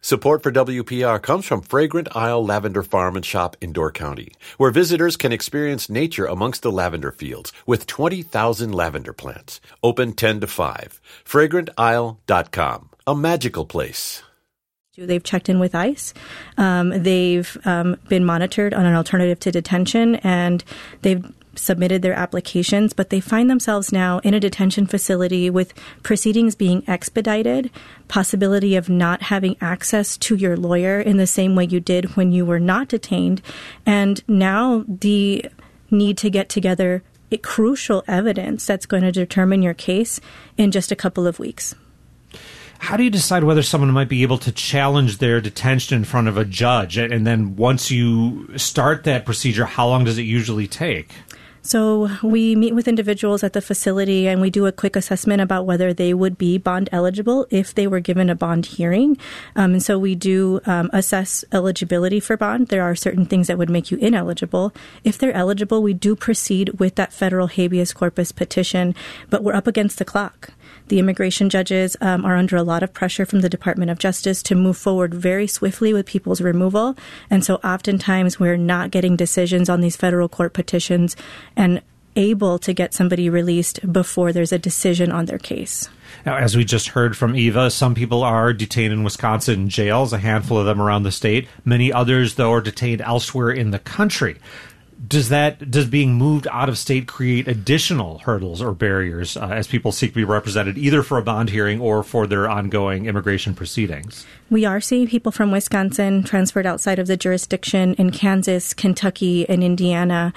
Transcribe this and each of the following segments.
Support for WPR comes from Fragrant Isle Lavender Farm and Shop in Door County, where visitors can experience nature amongst the lavender fields with 20,000 lavender plants. Open 10 to 5. FragrantIsle.com. A magical place. They've checked in with ICE. They've been monitored on an alternative to detention, and they've submitted their applications, but they find themselves now in a detention facility with proceedings being expedited, possibility of not having access to your lawyer in the same way you did when you were not detained, and now the need to get together crucial evidence that's going to determine your case in just a couple of weeks. How do you decide whether someone might be able to challenge their detention in front of a judge? And then once you start that procedure, how long does it usually take? So we meet with individuals at the facility and we do a quick assessment about whether they would be bond eligible if they were given a bond hearing. And so we do assess eligibility for bond. There are certain things that would make you ineligible. If they're eligible, we do proceed with that federal habeas corpus petition, but we're up against the clock. The immigration judges are under a lot of pressure from the Department of Justice to move forward very swiftly with people's removal. And so oftentimes we're not getting decisions on these federal court petitions and able to get somebody released before there's a decision on their case. Now, as we just heard from Eva, some people are detained in Wisconsin jails, a handful of them around the state. Many others, though, are detained elsewhere in the country. Does being moved out of state create additional hurdles or barriers as people seek to be represented either for a bond hearing or for their ongoing immigration proceedings? We are seeing people from Wisconsin transferred outside of the jurisdiction in Kansas, Kentucky, and Indiana.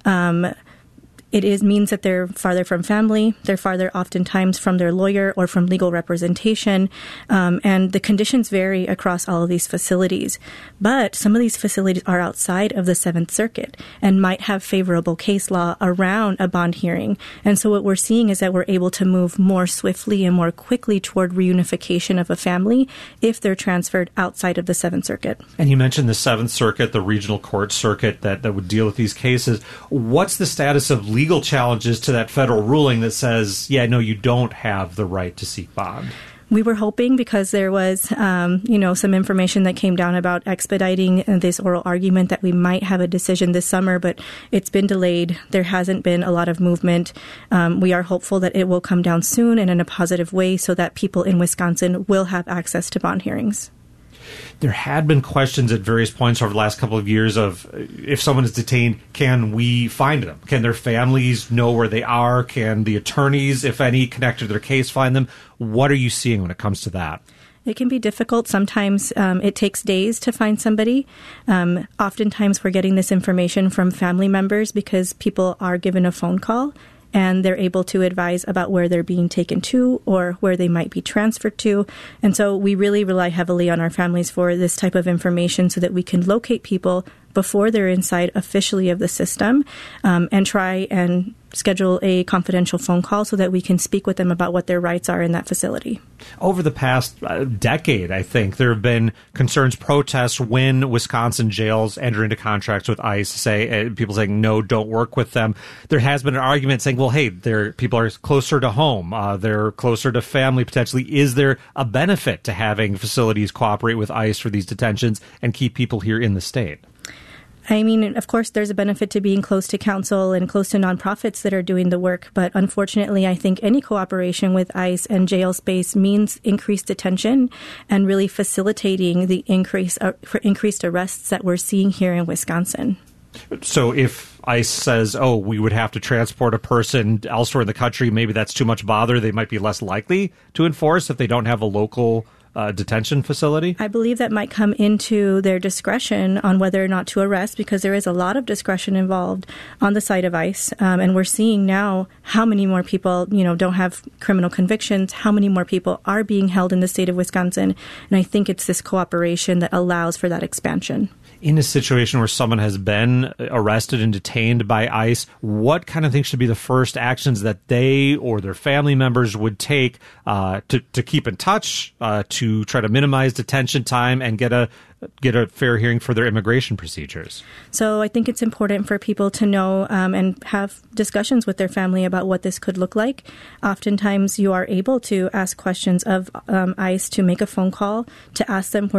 It means that they're farther from family, they're farther oftentimes from their lawyer or from legal representation, and the conditions vary across all of these facilities. But some of these facilities are outside of the Seventh Circuit and might have favorable case law around a bond hearing. And so what we're seeing is that we're able to move more swiftly and more quickly toward reunification of a family if they're transferred outside of the Seventh Circuit. And you mentioned the Seventh Circuit, the regional court circuit that would deal with these cases. What's the status of legal challenges to that federal ruling that says, yeah, no, you don't have the right to seek bond? We were hoping, because there was, some information that came down about expediting this oral argument, that we might have a decision this summer, but it's been delayed. There hasn't been a lot of movement. We are hopeful that it will come down soon and in a positive way so that people in Wisconsin will have access to bond hearings. There had been questions at various points over the last couple of years of if someone is detained, can we find them? Can their families know where they are? Can the attorneys, if any, connected to their case, find them? What are you seeing when it comes to that? It can be difficult. Sometimes it takes days to find somebody. Oftentimes we're getting this information from family members because people are given a phone call and they're able to advise about where they're being taken to or where they might be transferred to. And so we really rely heavily on our families for this type of information so that we can locate people before they're inside officially of the system and try and schedule a confidential phone call so that we can speak with them about what their rights are in that facility. Over the past decade, I think, there have been concerns, protests when Wisconsin jails enter into contracts with ICE, people saying, no, don't work with them. There has been an argument saying, well, hey, people are closer to home. They're closer to family, potentially. Is there a benefit to having facilities cooperate with ICE for these detentions and keep people here in the state? I mean, of course, there's a benefit to being close to counsel and close to nonprofits that are doing the work. But unfortunately, I think any cooperation with ICE and jail space means increased detention and really facilitating the increased arrests that we're seeing here in Wisconsin. So if ICE says, we would have to transport a person elsewhere in the country, maybe that's too much bother, they might be less likely to enforce if they don't have a local detention facility? I believe that might come into their discretion on whether or not to arrest, because there is a lot of discretion involved on the side of ICE. And we're seeing now how many more people, don't have criminal convictions, how many more people are being held in the state of Wisconsin. And I think it's this cooperation that allows for that expansion. In a situation where someone has been arrested and detained by ICE, what kind of things should be the first actions that they or their family members would take to keep in touch, to try to minimize detention time and get a fair hearing for their immigration procedures? So I think it's important for people to know and have discussions with their family about what this could look like. Oftentimes you are able to ask questions of ICE, to make a phone call, to ask them